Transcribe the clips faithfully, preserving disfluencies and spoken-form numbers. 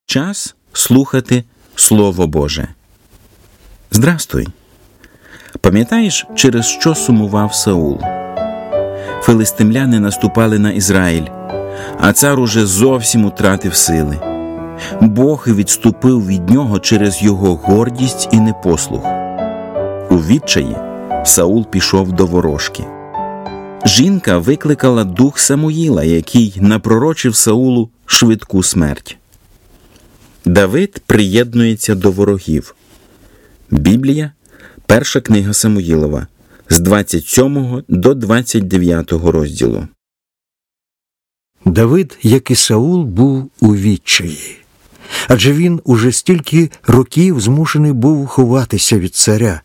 Час слухати Слово Боже. Здрастуй! Пам'ятаєш, через що сумував Саул? Филистимляни наступали на Ізраїль, а цар уже зовсім утратив сили. Бог відступив від нього через його гордість і непослух. У відчаї Саул пішов до ворожки. Жінка викликала дух Самуїла, який напророчив Саулу швидку смерть. Давид приєднується до ворогів. Біблія, перша книга Самуїлова, з двадцять сьомого до двадцять дев'ятого розділу. Давид, як і Саул, був у відчаї. Адже він уже стільки років змушений був ховатися від царя.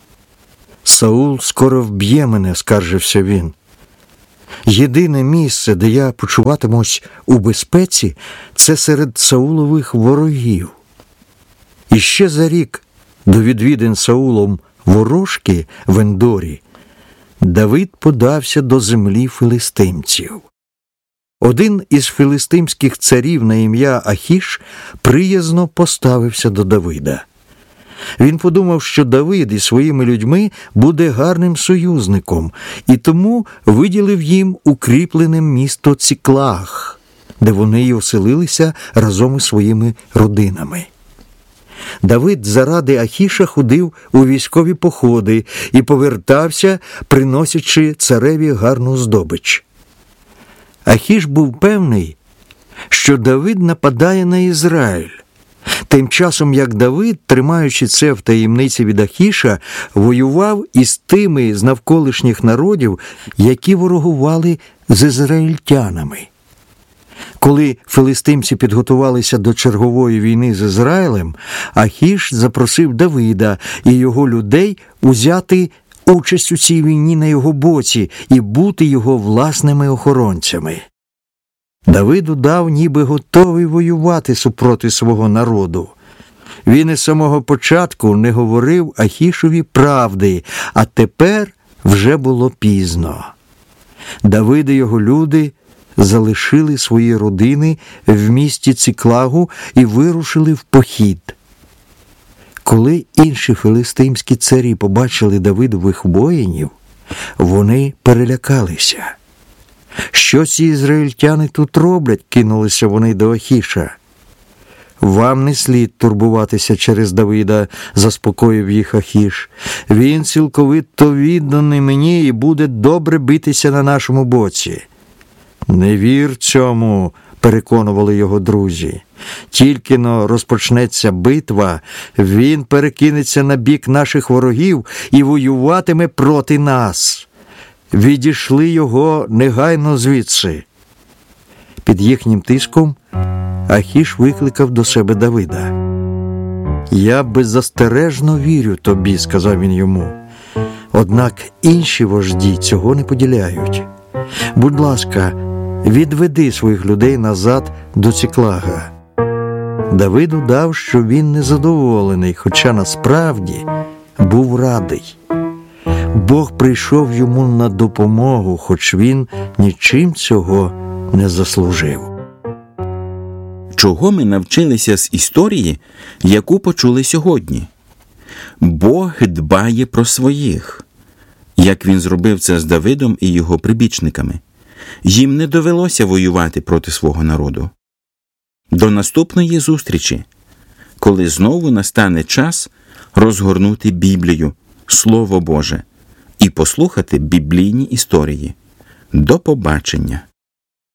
«Саул скоро вб'є мене», – скаржився він. «Єдине місце, де я почуватимусь у безпеці, це серед Саулових ворогів». І ще за рік до відвідин Саулом ворожки в Ендорі Давид подався до землі филистимців. Один із филистимських царів на ім'я Ахіш приязно поставився до Давида. Він подумав, що Давид із своїми людьми буде гарним союзником, і тому виділив їм укріплене місто Ціклаг, де вони й оселилися разом із своїми родинами. Давид заради Ахіша ходив у військові походи і повертався, приносячи цареві гарну здобич. Ахіш був певний, що Давид нападає на Ізраїль. Тим часом, як Давид, тримаючи це в таємниці від Ахіша, воював із тими з навколишніх народів, які ворогували з ізраїльтянами. Коли филистимці підготувалися до чергової війни з Ізраїлем, Ахіш запросив Давида і його людей узяти участь у цій війні на його боці і бути його власними охоронцями. Давид удав, ніби готовий воювати супроти свого народу. Він із самого початку не говорив Ахішові правди, а тепер вже було пізно. Давид і його люди залишили свої родини в місті Ціклагу і вирушили в похід. Коли інші филистимські царі побачили Давидових воїнів, вони перелякалися. «Що ці ізраїльтяни тут роблять?» – кинулися вони до Ахіша. «Вам не слід турбуватися через Давида», – заспокоїв їх Ахіш. «Він цілковито відданий мені і буде добре битися на нашому боці». «Не вір цьому», – переконували його друзі. «Тільки-но розпочнеться битва, він перекинеться на бік наших ворогів і воюватиме проти нас. Відійшли його негайно звідси». Під їхнім тиском Ахіш викликав до себе Давида. «Я беззастережно вірю тобі», – сказав він йому. «Однак інші вожді цього не поділяють. Будь ласка, відведи своїх людей назад до Ціклага». Давид удав, що він незадоволений, хоча насправді був радий. Бог прийшов йому на допомогу, хоч він нічим цього не заслужив. Чого ми навчилися з історії, яку почули сьогодні? Бог дбає про своїх, як він зробив це з Давидом і його прибічниками. Їм не довелося воювати проти свого народу. До наступної зустрічі, коли знову настане час розгорнути Біблію, Слово Боже, і послухати біблійні історії. До побачення!